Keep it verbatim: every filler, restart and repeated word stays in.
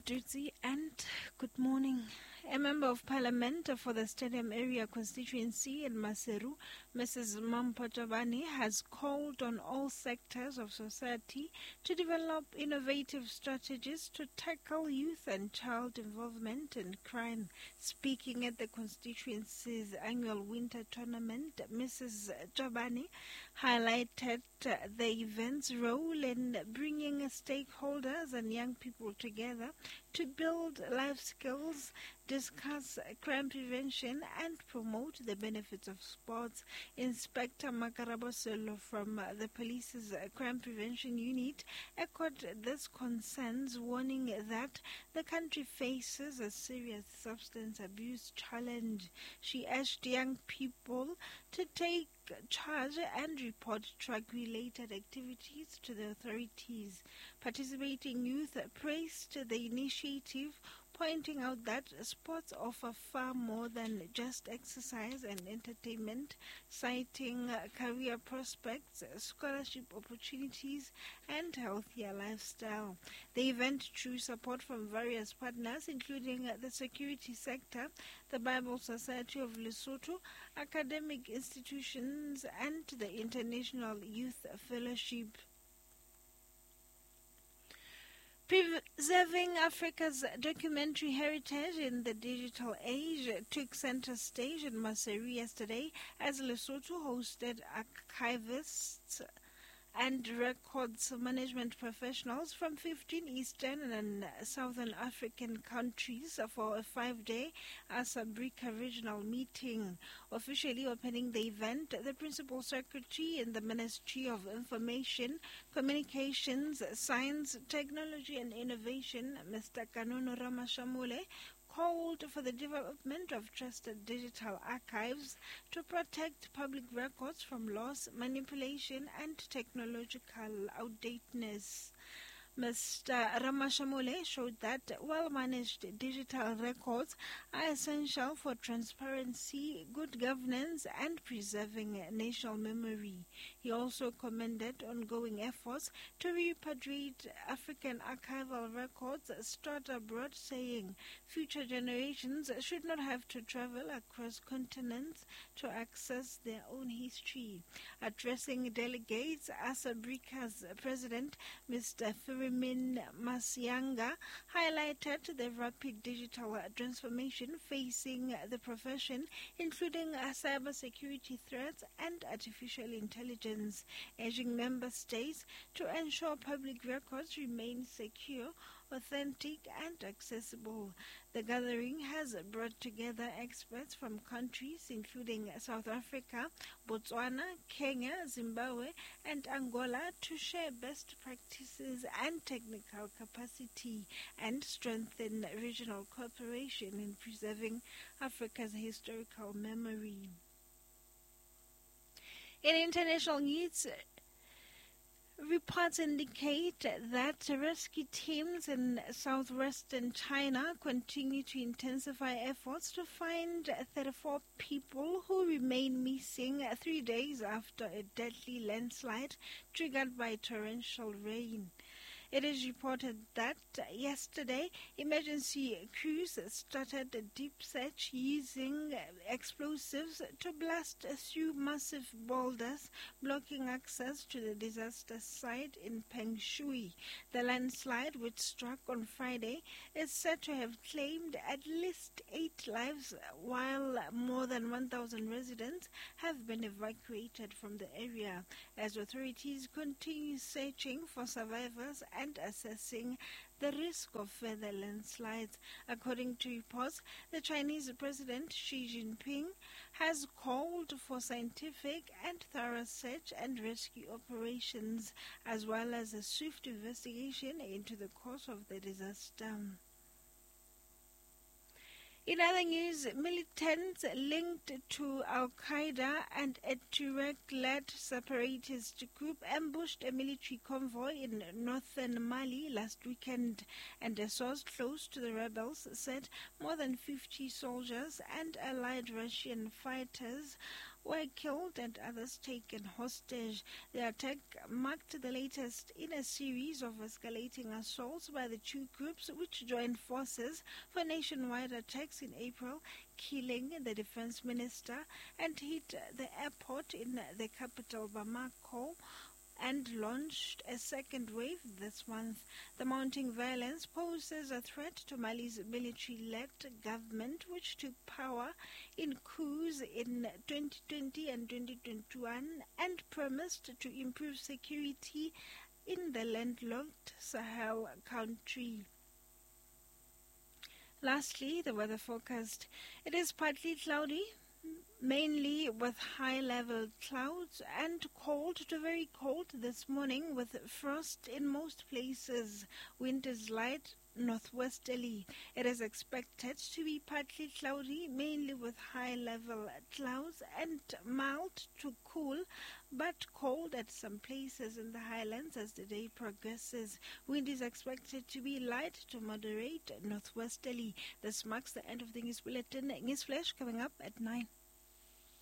Tutsi, and good morning. A member of parliament for the Stadium Area constituency in Maseru, Missus Mampo Jabani, has called on all sectors of society to develop innovative strategies to tackle youth and child involvement in crime. Speaking at the constituency's annual winter tournament, Missus Jabani highlighted the event's role in bringing stakeholders and young people together to build life skills, discuss crime prevention, and promote the benefits of sports. Inspector Makarabo Solo from the police's crime prevention unit echoed these concerns, warning that the country faces a serious substance abuse challenge. She urged young people to take charge and report drug-related activities to the authorities. Participating youth praised the initiative, pointing out that sports offer far more than just exercise and entertainment, citing career prospects, scholarship opportunities, and healthier lifestyle. The event drew support from various partners, including the security sector, the Bible Society of Lesotho, academic institutions, and the International Youth Fellowship. Preserving Africa's documentary heritage in the digital age took center stage in Maseru yesterday as Lesotho hosted archivists and records management professionals from fifteen Eastern and Southern African countries for a five-day Asabrika regional meeting. Officially opening the event, the Principal Secretary in the Ministry of Information, Communications, Science, Technology and Innovation, Mister Kanono Ramashamule, called for the development of trusted digital archives to protect public records from loss, manipulation, and technological outdateness. Mister Ramashamule showed that well-managed digital records are essential for transparency, good governance, and preserving national memory. He also commended ongoing efforts to repatriate African archival records stored abroad, saying future generations should not have to travel across continents to access their own history. Addressing delegates, Asabrika's president, Mister Firimin Masianga, highlighted the rapid digital transformation facing the profession, including cybersecurity threats and artificial intelligence, urging member states to ensure public records remain secure, authentic, and accessible. The gathering has brought together experts from countries including South Africa, Botswana, Kenya, Zimbabwe, and Angola to share best practices and technical capacity and strengthen regional cooperation in preserving Africa's historical memory. In international news, reports indicate that rescue teams in southwestern China continue to intensify efforts to find thirty-four people who remain missing three days after a deadly landslide triggered by torrential rain. It is reported that yesterday, emergency crews started a deep search using explosives to blast through massive boulders, blocking access to the disaster site in Peng Shui. The landslide, which struck on Friday, is said to have claimed at least eight lives, while more than one thousand residents have been evacuated from the area, as authorities continue searching for survivors and assessing the risk of further landslides. According to reports, the Chinese President Xi Jinping has called for scientific and thorough search and rescue operations, as well as a swift investigation into the cause of the disaster. In other news, militants linked to Al-Qaeda and a Tuareg-led separatist group ambushed a military convoy in northern Mali last weekend, and a source close to the rebels said more than fifty soldiers and allied Russian fighters were killed and others taken hostage. The attack marked the latest in a series of escalating assaults by the two groups, which joined forces for nationwide attacks in April, killing the defense minister and hit the airport in the capital Bamako, and launched a second wave this month. The mounting violence poses a threat to Mali's military-led government, which took power in coups in twenty twenty and twenty twenty-one and promised to improve security in the landlocked Sahel country. Lastly, the weather forecast. It is partly cloudy, mainly with high-level clouds, and cold to very cold this morning with frost in most places. Wind is light northwesterly. It is expected to be partly cloudy, mainly with high-level clouds, and mild to cool, but cold at some places in the highlands as the day progresses. Wind is expected to be light to moderate northwesterly. This marks the end of the news bulletin. News flash coming up at nine.